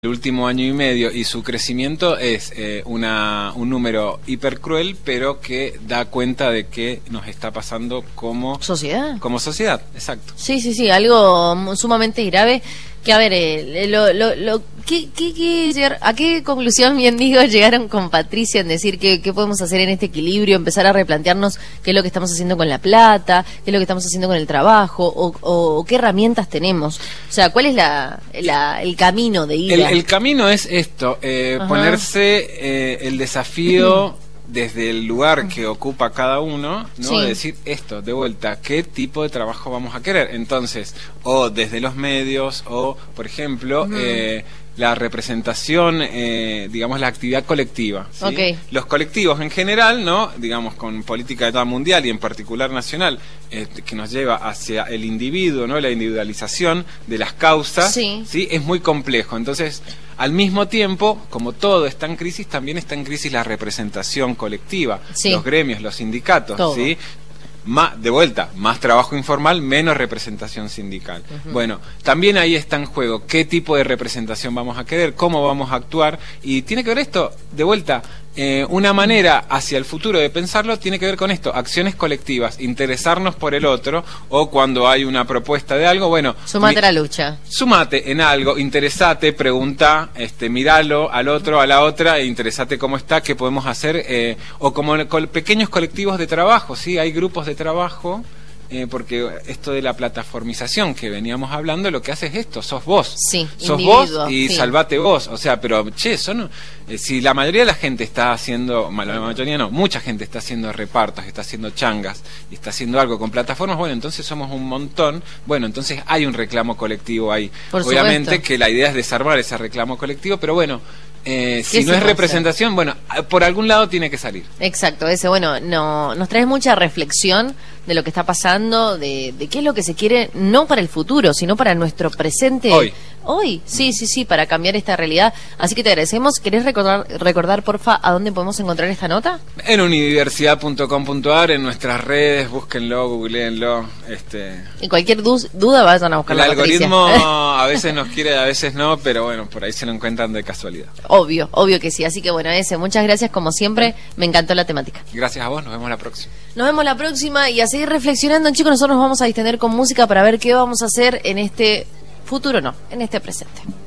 el último año y medio y su crecimiento es un número hiper cruel, pero que da cuenta de que nos está pasando como sociedad. Como sociedad, exacto. Sí, algo sumamente grave. Que a ver, ¿a qué conclusión, bien digo, llegaron con Patricia en decir qué podemos hacer en este equilibrio, empezar a replantearnos qué es lo que estamos haciendo con la plata, qué es lo que estamos haciendo con el trabajo, o qué herramientas tenemos? O sea, ¿cuál es el camino de ida? El camino es esto, ponerse el desafío desde el lugar que ocupa cada uno, ¿no? Sí. De decir esto, de vuelta, ¿qué tipo de trabajo vamos a querer? Entonces, o desde los medios, o, por ejemplo, la representación, digamos, la actividad colectiva, ¿sí? Okay. Los colectivos en general, ¿no? Digamos, con política de toda mundial y en particular nacional, que nos lleva hacia el individuo, ¿no? La individualización de las causas, sí. ¿Sí? Es muy complejo. Entonces, al mismo tiempo, como todo está en crisis, también está en crisis la representación colectiva, sí. Los gremios, los sindicatos, todo. ¿Sí? De vuelta, más trabajo informal, menos representación sindical. Bueno, también ahí está en juego qué tipo de representación vamos a querer, cómo vamos a actuar, y tiene que ver esto, de vuelta, una manera hacia el futuro de pensarlo tiene que ver con esto, acciones colectivas, interesarnos por el otro, o cuando hay una propuesta de algo, bueno, sumate a la lucha. Sumate en algo, interesate, pregunta, miralo al otro, a la otra, e interesate cómo está, qué podemos hacer, o como pequeños colectivos de trabajo, ¿sí? Hay grupos de trabajo, porque esto de la plataformización que veníamos hablando, lo que hace es esto, sos vos. Sí, sos vos y sí. Salvate vos. O sea, pero, si la mayoría de la gente está haciendo, la mayoría no, mucha gente está haciendo repartos, está haciendo changas, y está haciendo algo con plataformas, bueno, entonces somos un montón, bueno, entonces hay un reclamo colectivo ahí. Por Obviamente supuesto. que la idea es desarmar ese reclamo colectivo, pero bueno, si no es representación, bueno, por algún lado tiene que salir. Exacto, nos trae mucha reflexión de lo que está pasando, de qué es lo que se quiere, no para el futuro, sino para nuestro presente. Hoy, sí, para cambiar esta realidad. Así que te agradecemos. ¿Querés recordar, porfa, a dónde podemos encontrar esta nota? En unidiversidad.com.ar, en nuestras redes, búsquenlo, googleenlo. Y cualquier duda vayan a buscarlo. El algoritmo a veces nos quiere, a veces no, pero bueno, por ahí se lo encuentran de casualidad. Obvio que sí. Así que bueno, muchas gracias como siempre. Me encantó la temática. Gracias a vos, nos vemos la próxima. Nos vemos la próxima y a seguir reflexionando, chicos. Nosotros nos vamos a distender con música para ver qué vamos a hacer en este futuro, en este presente.